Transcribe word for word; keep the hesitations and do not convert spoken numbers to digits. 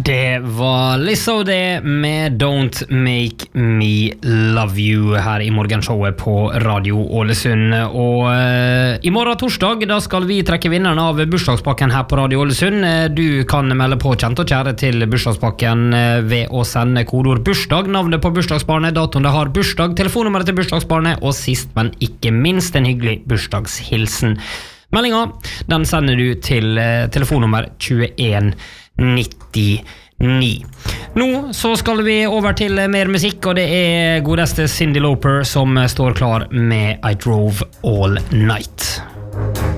Det var Lizzo det med Don't Make Me Love You her i morgenshowet på Radio Ålesund. Og uh, i morgen torsdag da skal vi trekke vinneren av bursdagspakken her på Radio Ålesund. Du kan melde på kjent og kjære til bursdagspakken ved å sende kodeord bursdag, navnet på bursdagsbarnet, datoen det har bursdag, telefonnummeret til bursdagsbarnet og sist, men ikke minst en hyggelig bursdagshilsen. Meldinga, den sender du til uh, telefonnummer tjueen nittini. Nå så skal vi over til mer musikk, og det er godeste Cyndi Lauper som står klar med I Drove All Night.